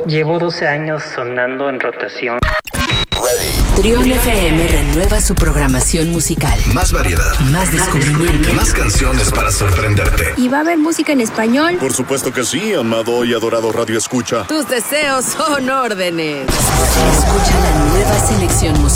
Llevo 12 años sonando en rotación. Trión FM renueva su programación musical. Más variedad, más descubrimiento, más canciones para sorprenderte. ¿Y va a haber música en español? Por supuesto que sí, amado y adorado Radio Escucha. Tus deseos son órdenes. Escucha la nueva selección musical.